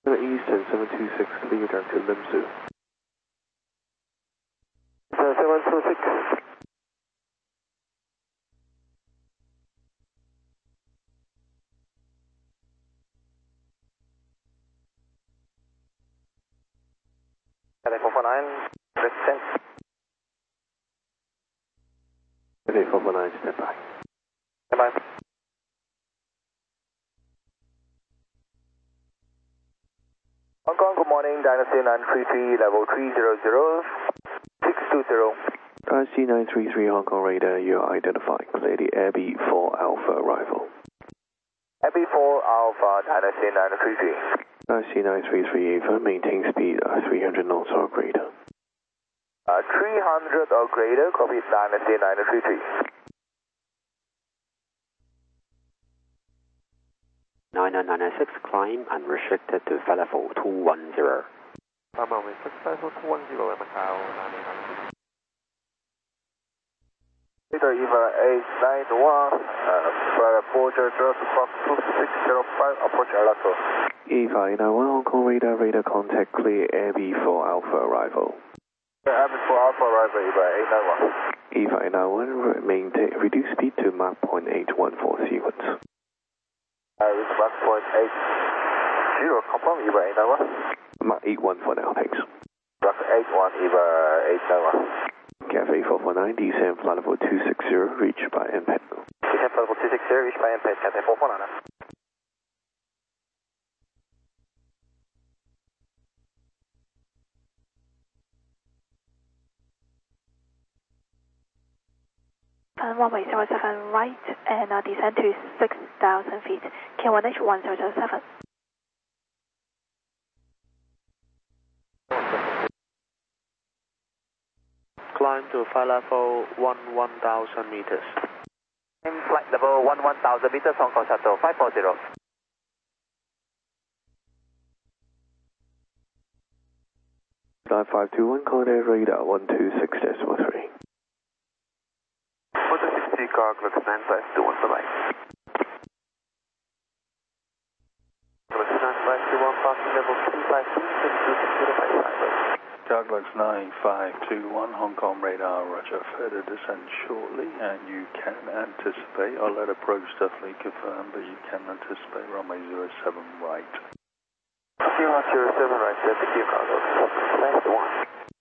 Eastern 726, clear down to Limsu. 726. Cathay 449, present. Cathay 449, stand by. Stand by. Hong Kong, good morning, Dynasty 933, level 300, 620. Dynasty 933 Hong Kong radar, you are identified. Lady Abby 4 Alpha arrival. Abby 4 Alpha, Dynasty 933. Dynasty 933 Ava, maintain speed 300 knots or greater. 300 or greater, copy Dynasty 933. 9996, climb unrestricted to flight level 210. Flight level 210 Macau, 9996. Peter Eva 891, flight approach, Fox 2605, approach Alato. Eva 891 Hong Kong radar contact clear Abby 4 Alpha arrival. Abby 4 Alpha arrival, Eva 891. Eva 891 maintain reduce speed to Mach 0.814 sequence. With Mach 0.80, confirm Eva 891. Mach 81 for now, thanks. Mach 81, Eva 891. Cathay 449, descend flight level 260, reach by MPEG. Descend flight level 260, reach by MPEG, Cathay 449. Runway 07 right and descend to 6,000 feet. K1H 1007. Climb to flight level 1,000 meters. Flight level 1,000 meters, Hong Kong Shuttle 540. Flight 521, contact radar 126.3. 160 Garglex 9521, bye-bye. Garglex 9521, passing level 252, 625, Garglex 9521, Hong Kong radar, roger, further descent shortly, and you can anticipate, I'll let approach definitely confirm, but you can anticipate runway 07 right. 07 right, thank you, Garglex 9521.